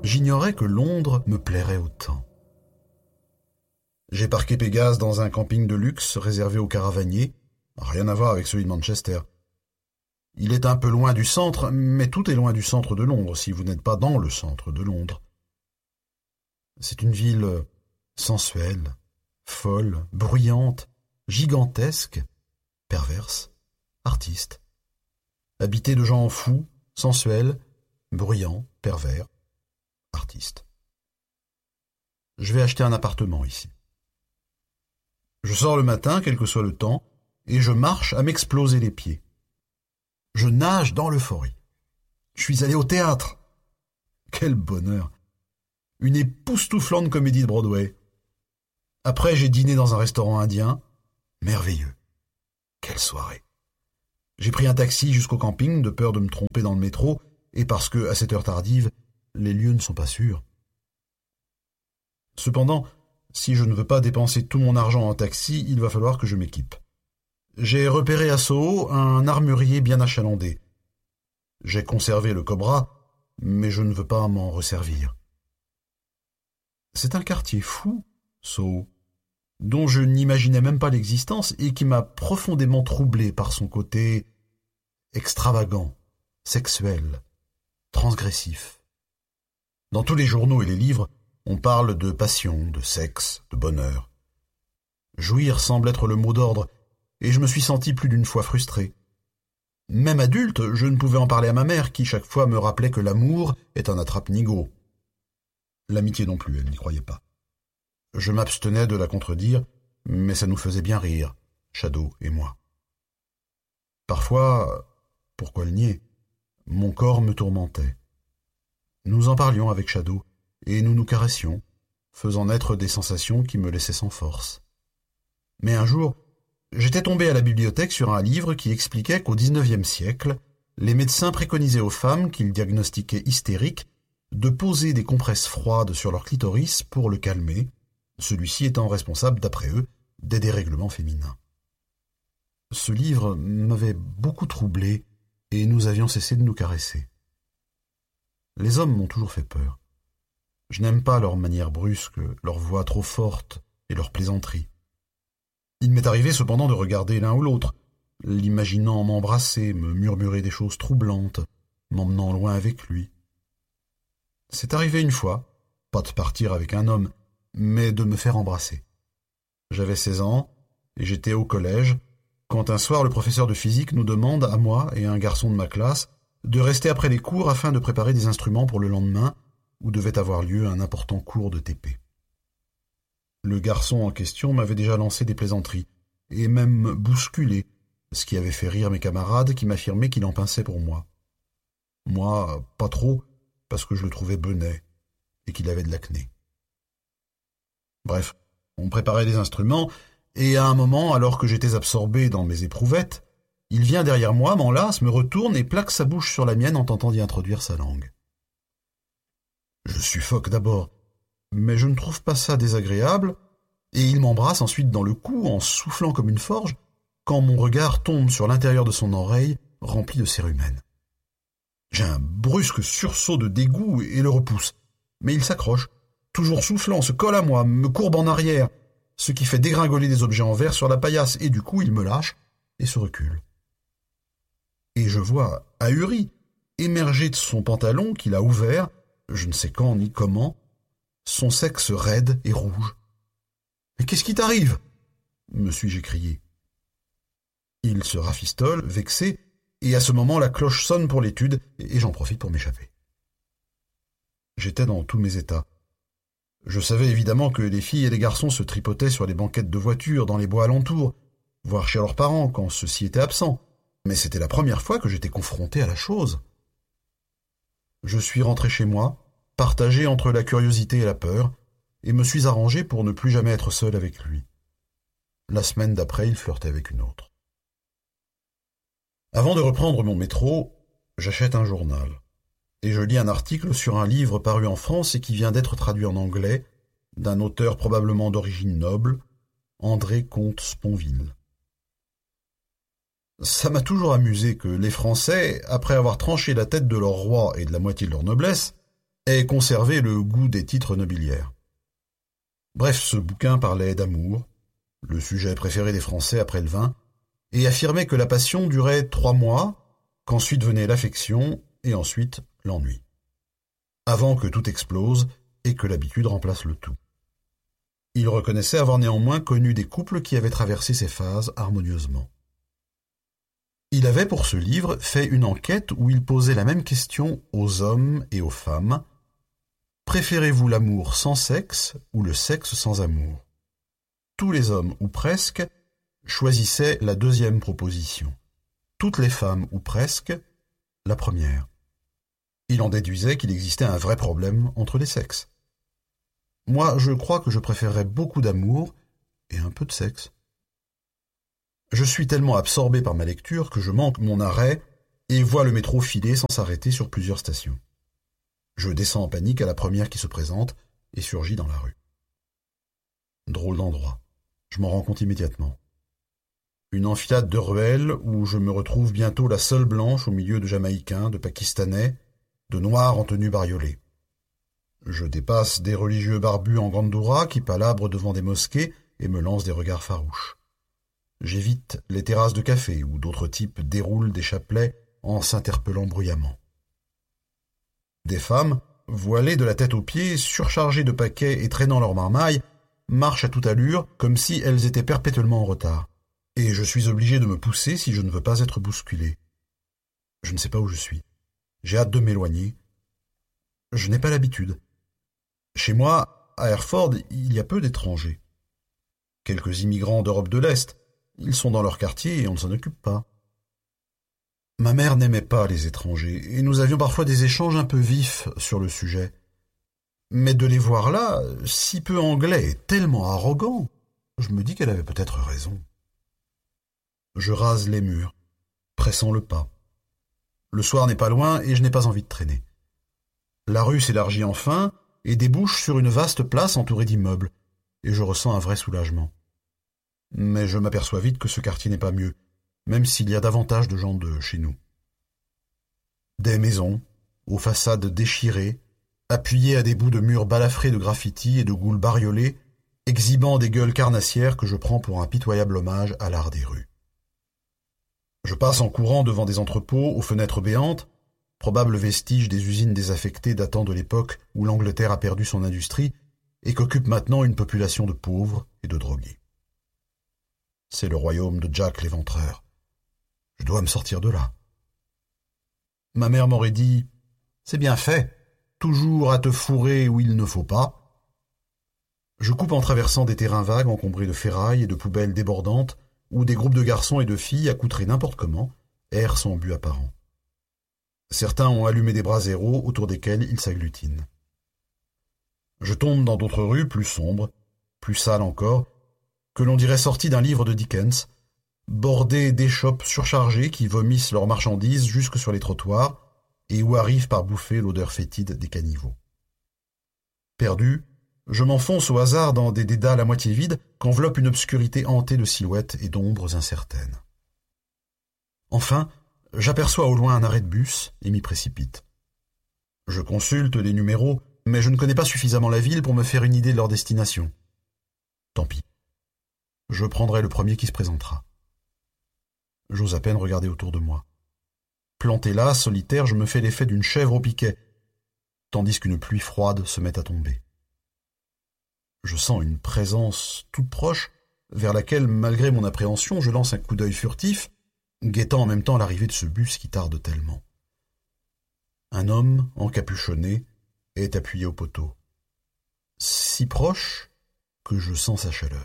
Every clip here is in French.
j'ignorais que Londres me plairait autant. J'ai parqué Pégase dans un camping de luxe réservé aux caravaniers, rien à voir avec celui de Manchester. Il est un peu loin du centre, mais tout est loin du centre de Londres si vous n'êtes pas dans le centre de Londres. C'est une ville sensuelle, folle, bruyante, gigantesque, perverse, artiste, habitée de gens fous, sensuels, bruyants, pervers, artistes. Je vais acheter un appartement ici. Je sors le matin, quel que soit le temps, et je marche à m'exploser les pieds. Je nage dans l'euphorie. Je suis allé au théâtre. Quel bonheur! Une époustouflante comédie de Broadway. Après, j'ai dîné dans un restaurant indien. Merveilleux. Quelle soirée! J'ai pris un taxi jusqu'au camping de peur de me tromper dans le métro et parce que, à cette heure tardive, les lieux ne sont pas sûrs. Cependant, si je ne veux pas dépenser tout mon argent en taxi, il va falloir que je m'équipe. J'ai repéré à Soho un armurier bien achalandé. J'ai conservé le Cobra, mais je ne veux pas m'en resservir. C'est un quartier fou, Soho, dont je n'imaginais même pas l'existence et qui m'a profondément troublé par son côté extravagant, sexuel, transgressif. Dans tous les journaux et les livres, on parle de passion, de sexe, de bonheur. Jouir semble être le mot d'ordre, et je me suis senti plus d'une fois frustré. Même adulte, je ne pouvais en parler à ma mère, qui chaque fois me rappelait que l'amour est un attrape-nigaud. L'amitié non plus, elle n'y croyait pas. Je m'abstenais de la contredire, mais ça nous faisait bien rire, Shadow et moi. Parfois, pourquoi le nier, mon corps me tourmentait. Nous en parlions avec Shadow, et nous nous caressions, faisant naître des sensations qui me laissaient sans force. Mais un jour, j'étais tombé à la bibliothèque sur un livre qui expliquait qu'au XIXe siècle, les médecins préconisaient aux femmes qu'ils diagnostiquaient hystériques de poser des compresses froides sur leur clitoris pour le calmer, celui-ci étant responsable, d'après eux, des dérèglements féminins. Ce livre m'avait beaucoup troublé et nous avions cessé de nous caresser. Les hommes m'ont toujours fait peur. Je n'aime pas leur manière brusque, leur voix trop forte et leur plaisanterie. Il m'est arrivé cependant de regarder l'un ou l'autre, l'imaginant m'embrasser, me murmurer des choses troublantes, m'emmenant loin avec lui. C'est arrivé une fois, pas de partir avec un homme, mais de me faire embrasser. J'avais 16 ans, et j'étais au collège, quand un soir le professeur de physique nous demande, à moi et à un garçon de ma classe, de rester après les cours afin de préparer des instruments pour le lendemain, où devait avoir lieu un important cours de TP. Le garçon en question m'avait déjà lancé des plaisanteries, et même bousculé, ce qui avait fait rire mes camarades qui m'affirmaient qu'il en pinçait pour moi. Moi, pas trop, parce que je le trouvais benet, et qu'il avait de l'acné. Bref, on préparait des instruments, et à un moment, alors que j'étais absorbé dans mes éprouvettes, il vient derrière moi, m'enlace, me retourne et plaque sa bouche sur la mienne en tentant d'y introduire sa langue. Je suffoque d'abord, mais je ne trouve pas ça désagréable, et il m'embrasse ensuite dans le cou en soufflant comme une forge, quand mon regard tombe sur l'intérieur de son oreille rempli de cérumen. J'ai un brusque sursaut de dégoût et le repousse, mais il s'accroche, toujours soufflant, se colle à moi, me courbe en arrière, ce qui fait dégringoler des objets en verre sur la paillasse, et du coup il me lâche et se recule. Et je vois, ahuri, émerger de son pantalon qu'il a ouvert, je ne sais quand ni comment, son sexe raide et rouge. « Mais qu'est-ce qui t'arrive » me suis-je écrié. Il se rafistole, vexé, et à ce moment la cloche sonne pour l'étude, et j'en profite pour m'échapper. J'étais dans tous mes états. Je savais évidemment que les filles et les garçons se tripotaient sur les banquettes de voitures, dans les bois alentours, voire chez leurs parents quand ceux-ci étaient absents, mais c'était la première fois que j'étais confronté à la chose. Je suis rentré chez moi, partagé entre la curiosité et la peur, et me suis arrangé pour ne plus jamais être seul avec lui. La semaine d'après, il flirtait avec une autre. Avant de reprendre mon métro, j'achète un journal, et je lis un article sur un livre paru en France et qui vient d'être traduit en anglais, d'un auteur probablement d'origine noble, André Comte Sponville. Ça m'a toujours amusé que les Français, après avoir tranché la tête de leur roi et de la moitié de leur noblesse, ait conservé le goût des titres nobiliaires. Bref, ce bouquin parlait d'amour, le sujet préféré des Français après le vin, et affirmait que la passion durait 3 mois, qu'ensuite venait l'affection et ensuite l'ennui, avant que tout explose et que l'habitude remplace le tout. Il reconnaissait avoir néanmoins connu des couples qui avaient traversé ces phases harmonieusement. Il avait pour ce livre fait une enquête où il posait la même question aux hommes et aux femmes. Préférez-vous l'amour sans sexe ou le sexe sans amour? Tous les hommes, ou presque, choisissaient la deuxième proposition. Toutes les femmes, ou presque, la première. Il en déduisait qu'il existait un vrai problème entre les sexes. Moi, je crois que je préférerais beaucoup d'amour et un peu de sexe. Je suis tellement absorbé par ma lecture que je manque mon arrêt et vois le métro filer sans s'arrêter sur plusieurs stations. Je descends en panique à la première qui se présente et surgis dans la rue. Drôle d'endroit. Je m'en rends compte immédiatement. Une enfilade de ruelles où je me retrouve bientôt la seule blanche au milieu de Jamaïcains, de Pakistanais, de Noirs en tenue bariolée. Je dépasse des religieux barbus en gandoura qui palabrent devant des mosquées et me lancent des regards farouches. J'évite les terrasses de café où d'autres types déroulent des chapelets en s'interpellant bruyamment. Des femmes, voilées de la tête aux pieds, surchargées de paquets et traînant leurs marmailles, marchent à toute allure comme si elles étaient perpétuellement en retard. Et je suis obligé de me pousser si je ne veux pas être bousculé. Je ne sais pas où je suis. J'ai hâte de m'éloigner. Je n'ai pas l'habitude. Chez moi, à Hereford, il y a peu d'étrangers. Quelques immigrants d'Europe de l'Est. Ils sont dans leur quartier et on ne s'en occupe pas. Ma mère n'aimait pas les étrangers, et nous avions parfois des échanges un peu vifs sur le sujet. Mais de les voir là, si peu anglais et tellement arrogants, je me dis qu'elle avait peut-être raison. Je rase les murs, pressant le pas. Le soir n'est pas loin et je n'ai pas envie de traîner. La rue s'élargit enfin et débouche sur une vaste place entourée d'immeubles, et je ressens un vrai soulagement. Mais je m'aperçois vite que ce quartier n'est pas mieux, même s'il y a davantage de gens de chez nous. Des maisons, aux façades déchirées, appuyées à des bouts de murs balafrés de graffitis et de goules bariolées, exhibant des gueules carnassières que je prends pour un pitoyable hommage à l'art des rues. Je passe en courant devant des entrepôts aux fenêtres béantes, probables vestiges des usines désaffectées datant de l'époque où l'Angleterre a perdu son industrie et qu'occupe maintenant une population de pauvres et de drogués. C'est le royaume de Jack l'Éventreur. Je dois me sortir de là. Ma mère m'aurait dit « C'est bien fait, toujours à te fourrer où il ne faut pas ». Je coupe en traversant des terrains vagues encombrés de ferrailles et de poubelles débordantes où des groupes de garçons et de filles accoutrés n'importe comment errent sans but apparent. Certains ont allumé des braseros autour desquels ils s'agglutinent. Je tombe dans d'autres rues plus sombres, plus sales encore, que l'on dirait sorties d'un livre de Dickens, bordées d'échoppes surchargées qui vomissent leurs marchandises jusque sur les trottoirs et où arrive par bouffées l'odeur fétide des caniveaux. Perdu, je m'enfonce au hasard dans des dédales à moitié vides qu'enveloppe une obscurité hantée de silhouettes et d'ombres incertaines. Enfin, j'aperçois au loin un arrêt de bus et m'y précipite. Je consulte les numéros, mais je ne connais pas suffisamment la ville pour me faire une idée de leur destination. Tant pis. Je prendrai le premier qui se présentera. J'ose à peine regarder autour de moi. Planté là, solitaire, je me fais l'effet d'une chèvre au piquet, tandis qu'une pluie froide se met à tomber. Je sens une présence toute proche, vers laquelle, malgré mon appréhension, je lance un coup d'œil furtif, guettant en même temps l'arrivée de ce bus qui tarde tellement. Un homme, encapuchonné, est appuyé au poteau. Si proche que je sens sa chaleur.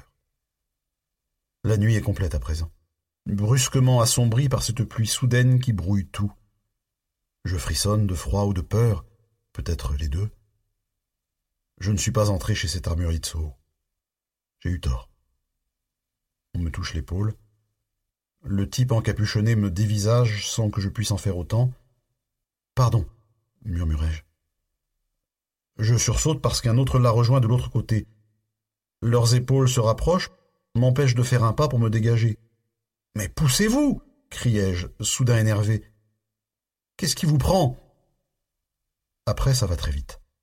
La nuit est complète à présent, brusquement assombrie par cette pluie soudaine qui brouille tout. Je frissonne de froid ou de peur, peut-être les deux. Je ne suis pas entré chez cet armurier de Soho. J'ai eu tort. On me touche l'épaule. Le type encapuchonné me dévisage sans que je puisse en faire autant. « Pardon », murmurai-je. Je sursaute parce qu'un autre l'a rejoint de l'autre côté. Leurs épaules se rapprochent, m'empêchent de faire un pas pour me dégager. « Mais poussez-vous » criai-je, soudain énervé. « Qu'est-ce qui vous prend ?» Après, ça va très vite.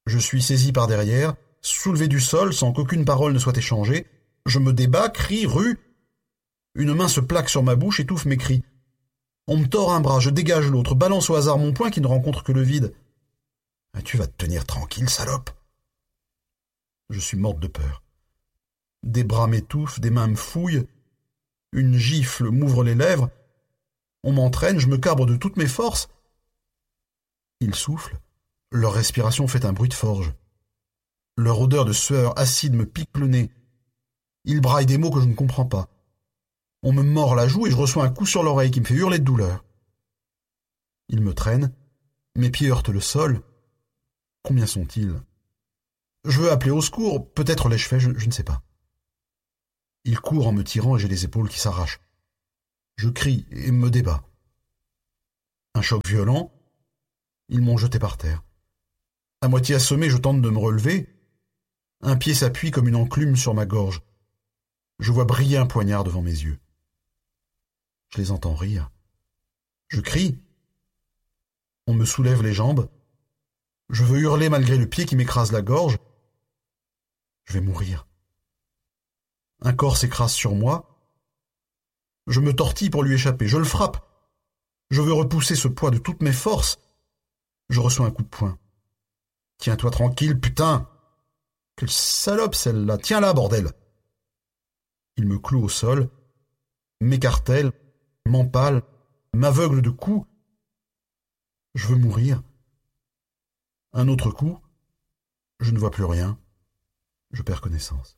Je suis saisi par derrière, soulevé du sol sans qu'aucune parole ne soit échangée. Je me débat, crie, rue. Une main se plaque sur ma bouche, étouffe mes cris. On me tord un bras, je dégage l'autre, balance au hasard mon poing qui ne rencontre que le vide. Ah, tu vas te tenir tranquille, salope. Je suis morte de peur. Des bras m'étouffent, des mains me fouillent. Une gifle m'ouvre les lèvres. On m'entraîne, je me cabre de toutes mes forces. Ils soufflent. Leur respiration fait un bruit de forge. Leur odeur de sueur acide me pique le nez. Ils braillent des mots que je ne comprends pas. On me mord la joue et je reçois un coup sur l'oreille qui me fait hurler de douleur. Ils me traînent. Mes pieds heurtent le sol. Combien sont-ils? Je veux appeler au secours. Peut-être l'ai-je fait, je ne sais pas. Ils courent en me tirant et j'ai les épaules qui s'arrachent. Je crie et me débat. Un choc violent. Ils m'ont jeté par terre. À moitié assommé, je tente de me relever. Un pied s'appuie comme une enclume sur ma gorge. Je vois briller un poignard devant mes yeux. Je les entends rire. Je crie. On me soulève les jambes. Je veux hurler malgré le pied qui m'écrase la gorge. Je vais mourir. Un corps s'écrase sur moi. Je me tortille pour lui échapper. Je le frappe. Je veux repousser ce poids de toutes mes forces. Je reçois un coup de poing. Tiens-toi tranquille, putain! Quelle salope celle-là! Tiens-la, bordel! Il me cloue au sol, m'écartèle, m'empale, m'aveugle de coups. Je veux mourir. Un autre coup. Je ne vois plus rien. Je perds connaissance.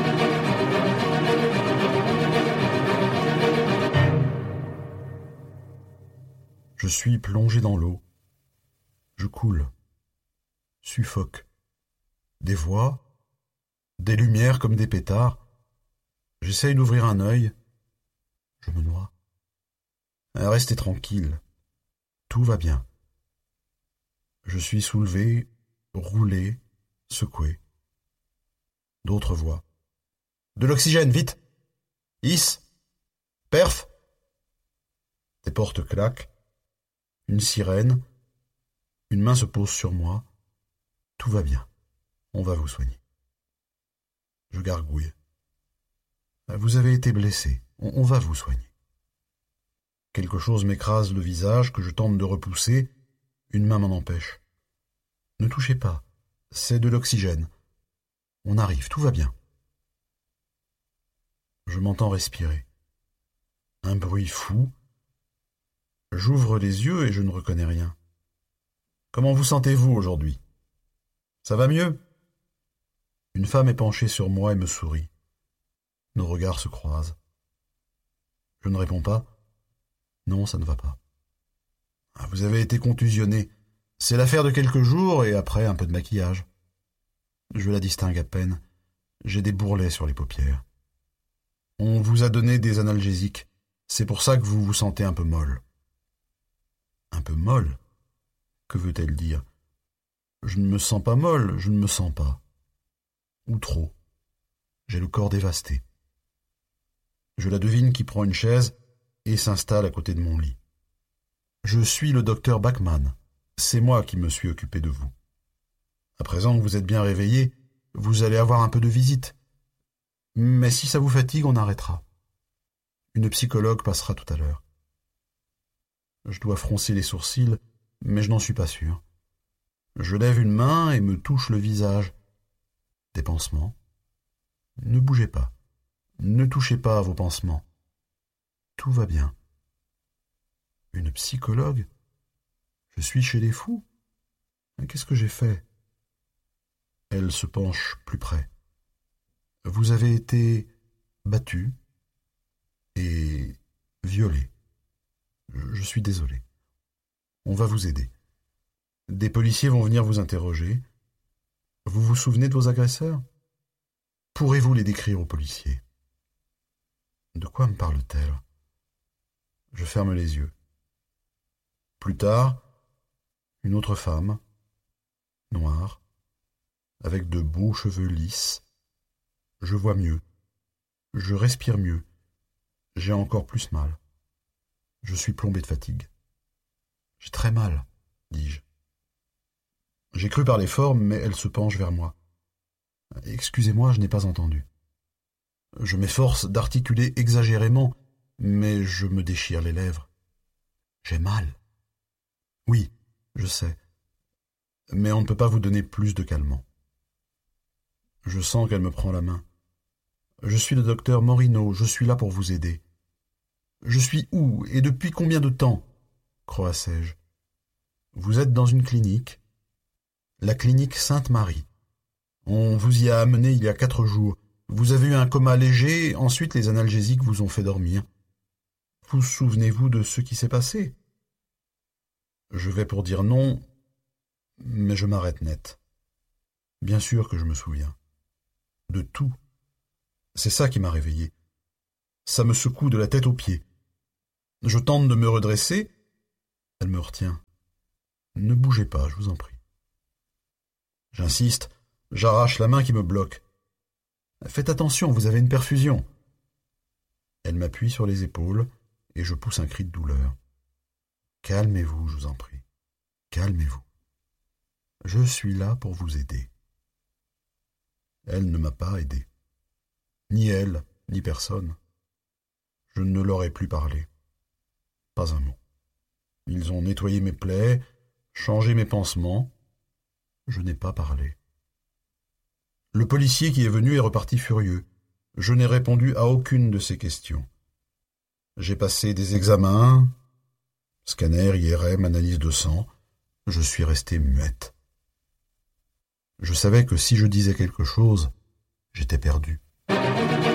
Je suis plongé dans l'eau. Je coule. Suffoque. Des voix, des lumières comme des pétards. J'essaye d'ouvrir un œil. Je me noie. Restez tranquille. Tout va bien. Je suis soulevé, roulé, secoué. D'autres voix. De l'oxygène, vite! Is! Perf! Des portes claquent. Une sirène. Une main se pose sur moi. Tout va bien. On va vous soigner. Je gargouille. Vous avez été blessé. On va vous soigner. Quelque chose m'écrase le visage que je tente de repousser. Une main m'en empêche. Ne touchez pas. C'est de l'oxygène. On arrive, tout va bien. Je m'entends respirer. Un bruit fou. J'ouvre les yeux et je ne reconnais rien. Comment vous sentez-vous aujourd'hui? Ça va mieux? Une femme est penchée sur moi et me sourit. Nos regards se croisent. Je ne réponds pas. Non, ça ne va pas. Vous avez été contusionné. C'est l'affaire de quelques jours et après un peu de maquillage. Je la distingue à peine. J'ai des bourrelets sur les paupières. On vous a donné des analgésiques. C'est pour ça que vous vous sentez un peu molle. Un peu molle? Que veut-elle dire? Je ne me sens pas molle, je ne me sens pas. Ou trop. J'ai le corps dévasté. Je la devine qui prend une chaise et s'installe à côté de mon lit. Je suis le docteur Bachmann. C'est moi qui me suis occupé de vous. À présent que vous êtes bien réveillé, vous allez avoir un peu de visite. Mais si ça vous fatigue, on arrêtera. Une psychologue passera tout à l'heure. Je dois froncer les sourcils, mais je n'en suis pas sûr. Je lève une main et me touche le visage. Des pansements. Ne bougez pas. Ne touchez pas à vos pansements. Tout va bien. Une psychologue? Je suis chez les fous? Qu'est-ce que j'ai fait? Elle se penche plus près. Vous avez été battu et violé. Je suis désolé. On va vous aider. Des policiers vont venir vous interroger. Vous vous souvenez de vos agresseurs? Pourrez-vous les décrire aux policiers? De quoi me parle-t-elle? Je ferme les yeux. Plus tard, une autre femme, noire, avec de beaux cheveux lisses. Je vois mieux. Je respire mieux. J'ai encore plus mal. Je suis plombé de fatigue. J'ai très mal, dis-je. J'ai cru parler fort, mais elle se penche vers moi. Excusez-moi, je n'ai pas entendu. Je m'efforce d'articuler exagérément, mais je me déchire les lèvres. J'ai mal. Oui, je sais. Mais on ne peut pas vous donner plus de calmant. Je sens qu'elle me prend la main. Je suis le docteur Morino, je suis là pour vous aider. Je suis où et depuis combien de temps? Croassai-je. Vous êtes dans une clinique. La clinique Sainte-Marie. On vous y a amené il y a 4 jours. Vous avez eu un coma léger, ensuite les analgésiques vous ont fait dormir. Vous souvenez-vous de ce qui s'est passé? Je vais pour dire non, mais je m'arrête net. Bien sûr que je me souviens. De tout. C'est ça qui m'a réveillé. Ça me secoue de la tête aux pieds. Je tente de me redresser. Elle me retient. Ne bougez pas, je vous en prie. J'insiste, j'arrache la main qui me bloque. Faites attention, vous avez une perfusion. Elle m'appuie sur les épaules et je pousse un cri de douleur. Calmez-vous, je vous en prie. Calmez-vous. Je suis là pour vous aider. Elle ne m'a pas aidé. Ni elle, ni personne. Je ne leur ai plus parlé. Pas un mot. Ils ont nettoyé mes plaies, changé mes pansements. Je n'ai pas parlé. Le policier qui est venu est reparti furieux. Je n'ai répondu à aucune de ses questions. J'ai passé des examens, scanner, IRM, analyse de sang. Je suis resté muette. Je savais que si je disais quelque chose, j'étais perdu.